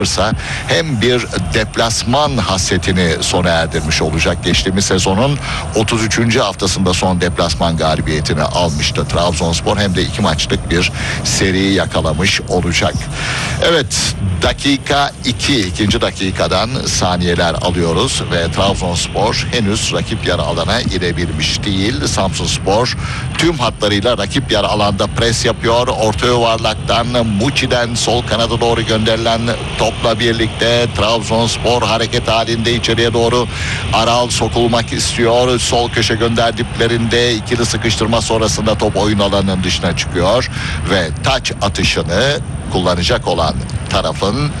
hem bir deplasman hasretini sona erdirmiş olacak. Geçtiğimiz sezonun 33. haftasında son deplasman galibiyetini almıştı Trabzonspor, hem de 2 maçlık bir seri yakalamış olacak. Evet, dakika 2, ikinci dakikadan saniyeler alıyoruz ve Trabzonspor henüz rakip yarı alana girebilmiş değil. Samsunspor tüm hatlarıyla rakip yarı alanda pres yapıyor. Orta yuvarlaktan Muçi'den sol kanada doğru gönderilen topla birlikte Trabzonspor hareket halinde içeriye doğru. Aral sokulmak istiyor. Sol köşe gönderdiklerinde ikili sıkıştırma sonrasında top oyun alanının dışına çıkıyor ve taç atışını kullanacak olan tarafın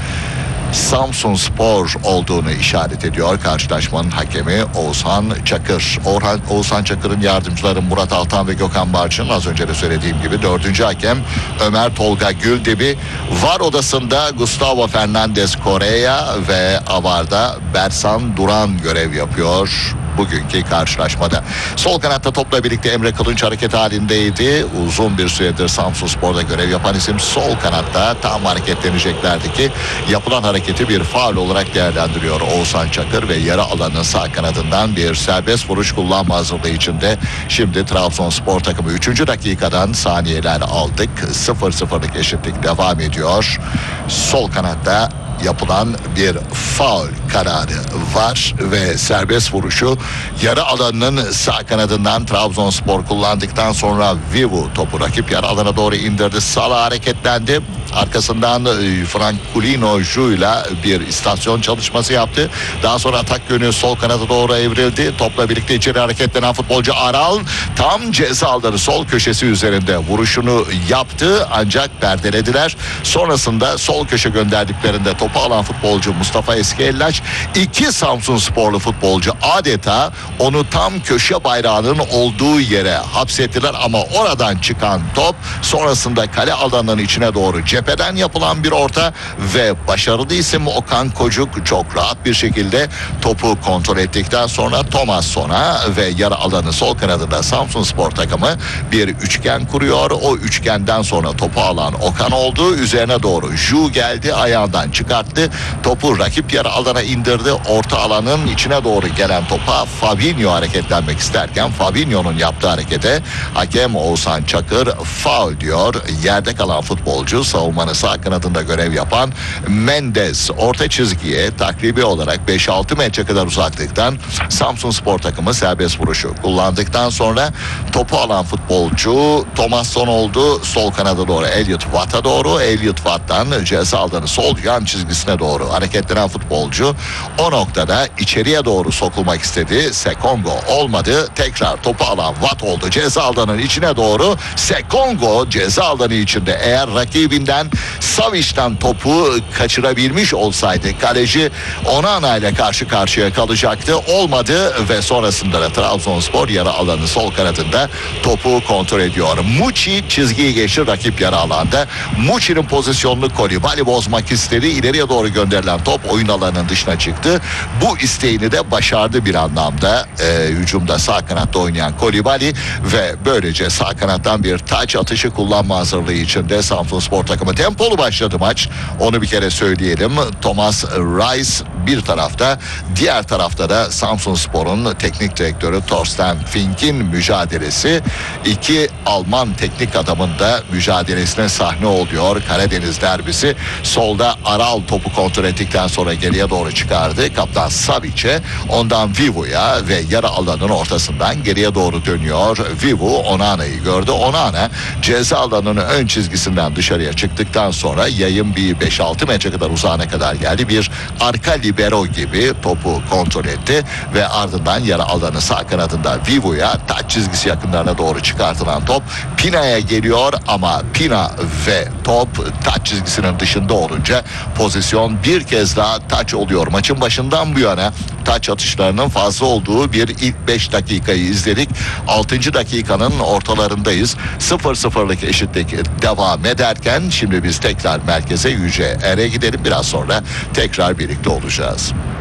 Samsunspor olduğunu işaret ediyor karşılaşmanın hakemi Oğuzhan Çakır. Oğuzhan Çakır'ın yardımcıları Murat Altan ve Gökhan Barçın, az önce de söylediğim gibi 4. hakem Ömer Tolga Güldibi. VAR odasında Gustavo Fernandez Correa ve AVAR'da Bersan Duran görev yapıyor bugünkü karşılaşmada. Sol kanatta topla birlikte Emre Kılınç hareket halindeydi. Uzun bir süredir Samsunspor'da görev yapan isim sol kanatta tam hareketleneceklerdi ki yapılan hareketi bir faul olarak değerlendiriyor Oğuzhan Çakır ve yarı alanın sağ kanadından bir serbest vuruş kullanma hazırlığı içinde. Şimdi Trabzonspor takımı 3. dakikadan saniyeler aldık. 0-0'lık eşitlik devam ediyor. Sol kanatta yapılan bir faul kararı var ve serbest vuruşu yarı alanının sağ kanadından Trabzonspor kullandıktan sonra Vivu topu rakip yarı alana doğru indirdi. Salah hareketlendi. Arkasından Franculino ile bir istasyon çalışması yaptı. Daha sonra atak yönü sol kanada doğru evrildi. Topla birlikte içeri hareketlenen futbolcu Aral tam ceza alanı sol köşesi üzerinde vuruşunu yaptı ancak perdelediler. Sonrasında sol köşe gönderdiklerinde topu alan futbolcu Mustafa Eskiellaç, 2 Samsunsporlu futbolcu adeta onu tam köşe bayrağının olduğu yere hapsettiler ama oradan çıkan top sonrasında kale alanının içine doğru cepheden yapılan bir orta ve başarılı isim Okan Kocuk çok rahat bir şekilde topu kontrol ettikten sonra Thomasson'a ve yarı alanı sol kanadında Samsunspor takımı bir üçgen kuruyor. O üçgenden sonra topu alan Okan oldu. Üzerine doğru Ju geldi, ayağından çıkarttı. Topu rakip yarı alana indirdi. Orta alanın içine doğru gelen topa Fabinho hareketlenmek isterken Fabinho'nun yaptığı harekete hakem Oğuzhan Çakır faul diyor. Yerde kalan futbolcu savunmanın sağ kanadında görev yapan Mendes orta çizgiye takribi olarak 5-6 metre kadar uzaklıktan Samsunspor takımı serbest vuruşu kullandıktan sonra topu alan futbolcu Thomasson oldu. Sol kanada doğru Elliot Watt'a doğru. Elliot Watt'tan ceza alanı sol yan çizgisine doğru hareketlenen futbolcu o noktada içeriye doğru sokulmak istedi. Sekongo olmadı. Tekrar topu alan Watt oldu. Ceza alanının içine doğru. Sekongo ceza alanı içinde eğer rakibinden Savic'ten topu kaçırabilmiş olsaydı kaleci Onana ile karşı karşıya kalacaktı. Olmadı ve sonrasında da Trabzonspor yarı alanı sol kanadında topu kontrol ediyor. Muçi çizgiyi geçti rakip yarı alanda. Muçi'nin pozisyonunu Kolibali bozmak istedi. İleriye doğru gönderilen top oyun alanının dışına çıktı. Bu isteğini de başardı bir anlamda. Hücumda sağ kanatta oynayan Kolibali ve böylece sağ kanattan bir taç atışı kullanma hazırlığı içinde Samsunspor takımı. Tempolu başladı maç. Onu bir kere söyleyelim. Thomas Reis bir tarafta, diğer tarafta da Samsunspor'un teknik direktörü Thorsten Fink'in mücadelesi. 2 Alman teknik adamın da mücadelesine sahne oluyor. Karadeniz derbisi. Solda Aral topu kontrol ettikten sonra geriye doğru çıkardı. Kaptan Savic'e, ondan Vivu'ya ve yarı alanın ortasından geriye doğru dönüyor. Vivu Onana'yı gördü. Onana ceza alanının ön çizgisinden dışarıya çıktıktan sonra yayın bir 5-6 metre kadar uzağına kadar geldi. Bir arka libero gibi topu kontrol etti ve ardından yarı alanı sağ kanadında Vivu'ya taç çizgisi yakınlarına doğru çıkartılan top Pina'ya geliyor ama Pina ve top taç çizgisinin dışında olunca pozisyon bir kez daha taç oluyor. Maçın başından bu yana taç atışlarının fazla olduğu bir ilk 5 dakikayı izledik. 6. dakikanın ortalarındayız. 0-0'lık eşitlik devam ederken şimdi biz tekrar merkeze Yüce Er'e gidelim. Biraz sonra tekrar birlikte olacağız.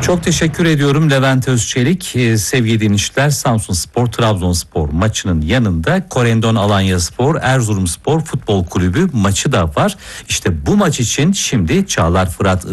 Çok teşekkür ediyorum Levent Özçelik. Sevgili dinleyiciler, Samsunspor Trabzonspor maçının yanında Korendon Alanyaspor Erzurumspor Futbol Kulübü maçı da var. İşte bu maç için şimdi Çağlar Fırat